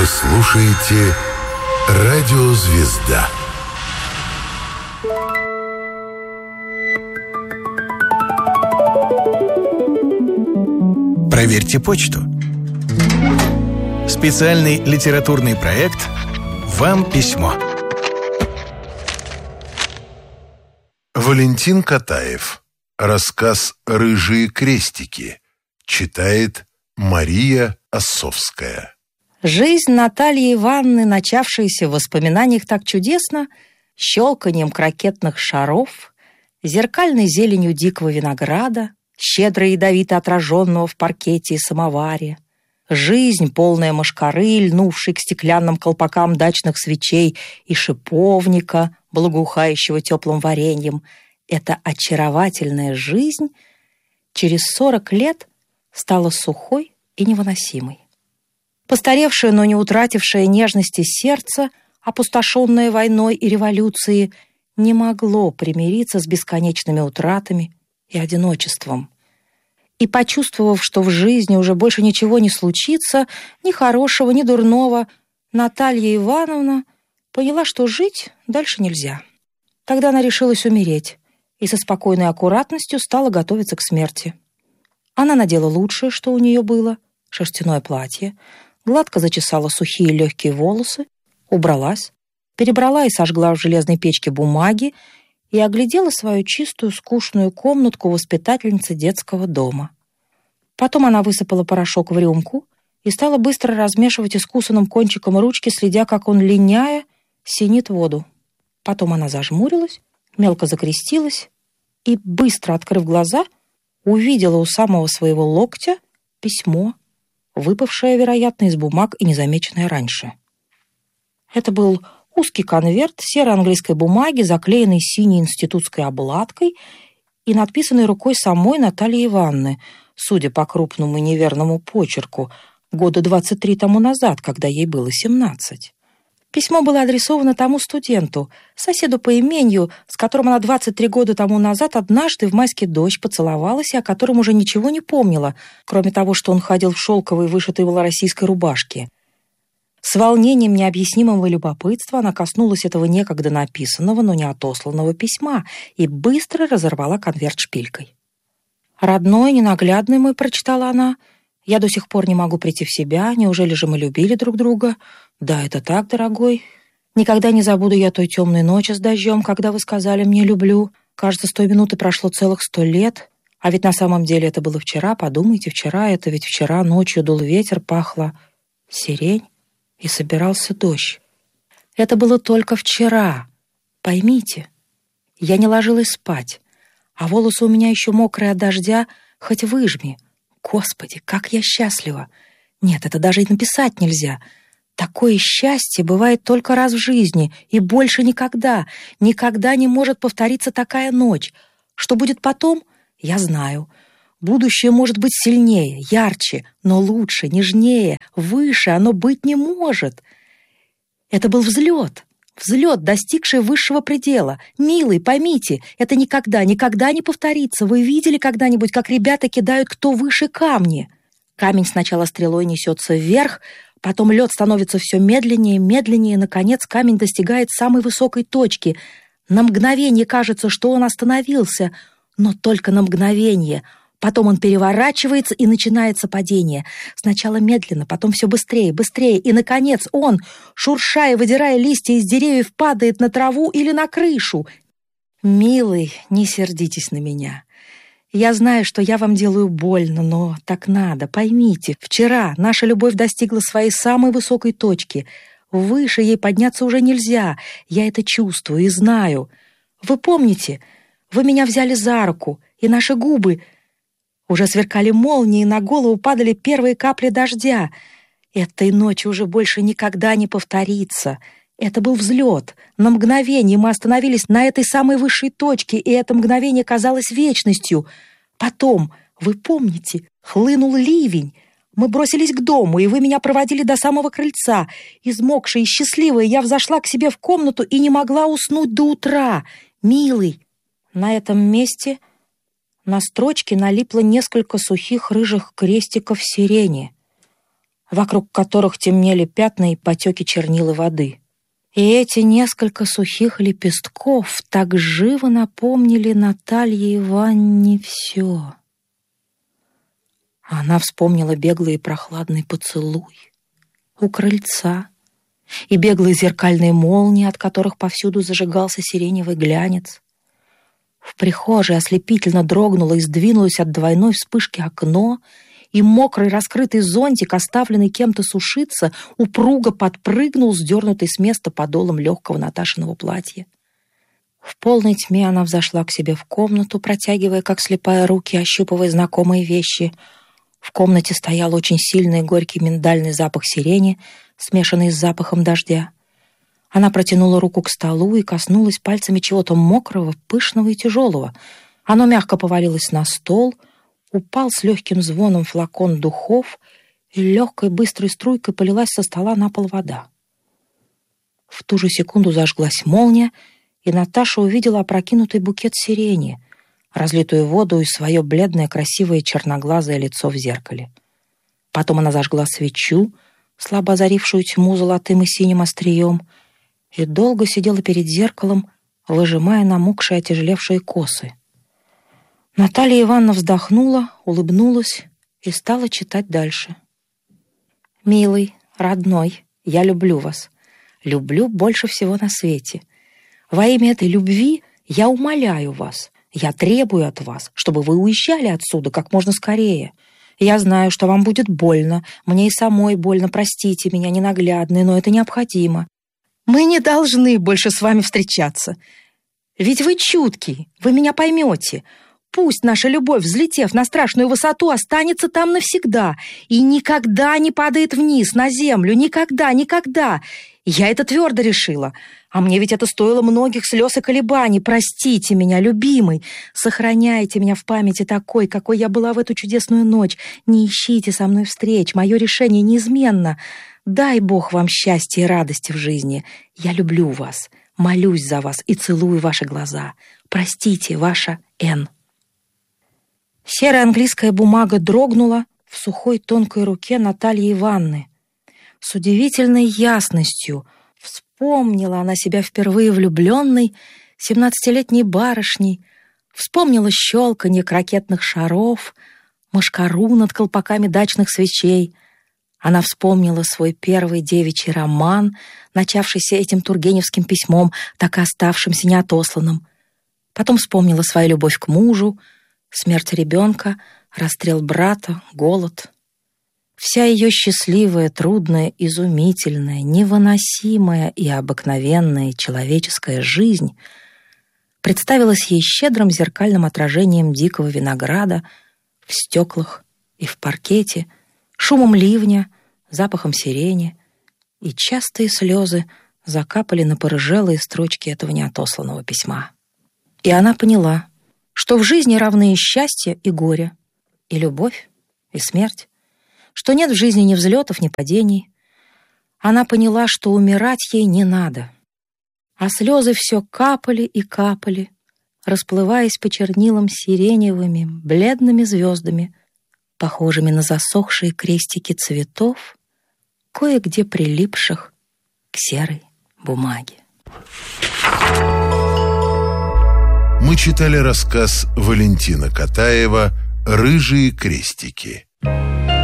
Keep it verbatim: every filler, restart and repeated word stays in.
Вы слушаете «Радио Звезда». Проверьте почту. Специальный литературный проект «Вам письмо». Валентин Катаев. Рассказ «Рыжие крестики». Читает Мария Осовская. Жизнь Натальи Ивановны, начавшаяся в воспоминаниях так чудесно, щелканьем крокетных шаров, зеркальной зеленью дикого винограда, щедро ядовито отраженного в паркете и самоваре, жизнь, полная мошкары, льнувшей к стеклянным колпакам дачных свечей и шиповника, благоухающего теплым вареньем, эта очаровательная жизнь через сорок лет стала сухой и невыносимой. Постаревшее, но не утратившее нежности сердце, опустошенное войной и революцией, не могло примириться с бесконечными утратами и одиночеством. И, почувствовав, что в жизни уже больше ничего не случится, ни хорошего, ни дурного, Наталья Ивановна поняла, что жить дальше нельзя. Тогда она решилась умереть и со спокойной аккуратностью стала готовиться к смерти. Она надела лучшее, что у нее было, шерстяное платье, гладко зачесала сухие легкие волосы, убралась, перебрала и сожгла в железной печке бумаги и оглядела свою чистую, скучную комнатку воспитательницы детского дома. Потом она высыпала порошок в рюмку и стала быстро размешивать искусанным кончиком ручки, следя, как он, линяя, синит воду. Потом она зажмурилась, мелко закрестилась и, быстро открыв глаза, увидела у самого своего локтя письмо, выпавшее, вероятно, из бумаг и незамеченное раньше. Это был узкий конверт серой английской бумаги, заклеенный синей институтской обладкой и надписанный рукой самой Натальи Ивановны, судя по крупному и неверному почерку, года двадцать три тому назад, когда ей было семнадцать. Письмо было адресовано тому студенту, соседу по имению, с которым она двадцать три года тому назад однажды в майский дождь поцеловалась и о котором уже ничего не помнила, кроме того, что он ходил в шелковой, вышитой малороссийской рубашке. С волнением необъяснимого любопытства она коснулась этого некогда написанного, но не отосланного письма и быстро разорвала конверт шпилькой. «Родной, ненаглядный мой», — прочитала она, — «я до сих пор не могу прийти в себя. Неужели же мы любили друг друга? Да, это так, дорогой. Никогда не забуду я той темной ночи с дождем, когда вы сказали мне «люблю». Кажется, с той минуты прошло целых сто лет. А ведь на самом деле это было вчера. Подумайте, вчера это ведь вчера ночью дул ветер, пахла сирень и собирался дождь. Это было только вчера. Поймите, я не ложилась спать, а волосы у меня еще мокрые от дождя, хоть выжми. Господи, как я счастлива! Нет, это даже и написать нельзя. Такое счастье бывает только раз в жизни, и больше никогда, никогда не может повториться такая ночь. Что будет потом, я знаю. Будущее может быть сильнее, ярче, но лучше, нежнее, выше оно быть не может. Это был взлет, взлет, достигший высшего предела. Милый, поймите, это никогда, никогда не повторится. Вы видели когда-нибудь, как ребята кидают кто выше камни? Камень сначала стрелой несется вверх, потом лед становится все медленнее, медленнее, и, наконец, камень достигает самой высокой точки. На мгновение кажется, что он остановился, но только на мгновение. Потом он переворачивается, и начинается падение. Сначала медленно, потом все быстрее, быстрее, и, наконец, он, шурша и выдирая листья из деревьев, падает на траву или на крышу. Милый, не сердитесь на меня. Я знаю, что я вам делаю больно, но так надо, поймите. Вчера наша любовь достигла своей самой высокой точки. Выше ей подняться уже нельзя. Я это чувствую и знаю. Вы помните, вы меня взяли за руку, и наши губы уже сверкали молнии, и на голову падали первые капли дождя. Этой ночи уже больше никогда не повторится. Это был взлет. На мгновение мы остановились на этой самой высшей точке, и это мгновение казалось вечностью. Потом, вы помните, хлынул ливень. Мы бросились к дому, и вы меня проводили до самого крыльца. Измокшая и счастливая, я взошла к себе в комнату и не могла уснуть до утра. Милый, на этом месте на строчке налипло несколько сухих рыжих крестиков сирени. вокруг которых темнели пятна и потеки чернил и воды. И эти несколько сухих лепестков так живо напомнили Наталье Ивановне все. Она вспомнила беглый и прохладный поцелуй у крыльца и беглые зеркальные молнии, от которых повсюду зажигался сиреневый глянец. В прихожей ослепительно дрогнуло и сдвинулось от двойной вспышки окно, и мокрый раскрытый зонтик, оставленный кем-то сушиться, упруго подпрыгнул, сдернутый с места подолом легкого Наташиного платья. В полной тьме она взошла к себе в комнату, протягивая, как слепая, руки, ощупывая знакомые вещи. В комнате стоял очень сильный горький миндальный запах сирени, смешанный с запахом дождя. Она протянула руку к столу и коснулась пальцами чего-то мокрого, пышного и тяжелого. Оно мягко повалилось на стол, упал с легким звоном флакон духов, и легкой быстрой струйкой полилась со стола на пол вода. В ту же секунду зажглась молния, и Наташа увидела опрокинутый букет сирени, разлитую воду и свое бледное, красивое черноглазое лицо в зеркале. Потом она зажгла свечу, слабо озарившую тьму золотым и синим острием, и долго сидела перед зеркалом, выжимая намокшие, отяжелевшие косы. Наталья Ивановна вздохнула, улыбнулась и стала читать дальше. «Милый, родной, я люблю вас. Люблю больше всего на свете. Во имя этой любви я умоляю вас, я требую от вас, чтобы вы уезжали отсюда как можно скорее. Я знаю, что вам будет больно, мне и самой больно, простите меня, ненаглядные, но это необходимо. Мы не должны больше с вами встречаться. Ведь вы чуткий, вы меня поймете. Пусть наша любовь, взлетев на страшную высоту, останется там навсегда и никогда не падает вниз, на землю, никогда, никогда. Я это твердо решила. А мне ведь это стоило многих слез и колебаний. Простите меня, любимый. Сохраняйте меня в памяти такой, какой я была в эту чудесную ночь. Не ищите со мной встреч. Мое решение неизменно. Дай Бог вам счастья и радости в жизни. Я люблю вас, молюсь за вас и целую ваши глаза. Простите, ваша Н. Серая английская бумага дрогнула в сухой тонкой руке Натальи Ивановны. С удивительной ясностью вспомнила она себя впервые влюбленной, семнадцатилетней барышней, вспомнила щелканье крокетных шаров, мошкару над колпаками дачных свечей. Она вспомнила свой первый девичий роман, начавшийся этим тургеневским письмом, так и оставшимся неотосланным. Потом вспомнила свою любовь к мужу, смерть ребенка, расстрел брата, голод. Вся ее счастливая, трудная, изумительная, невыносимая и обыкновенная человеческая жизнь представилась ей щедрым зеркальным отражением дикого винограда в стеклах и в паркете, шумом ливня, запахом сирени, и частые слезы закапали на порыжелые строчки этого неотосланного письма. И она поняла, что в жизни равны и счастье, и горе, и любовь, и смерть, что нет в жизни ни взлетов, ни падений. Она поняла, что умирать ей не надо. А слезы все капали и капали, расплываясь по чернилам сиреневыми, бледными звездами, похожими на засохшие крестики цветов, кое-где прилипших к серой бумаге. Мы читали рассказ Валентина Катаева «Рыжие крестики».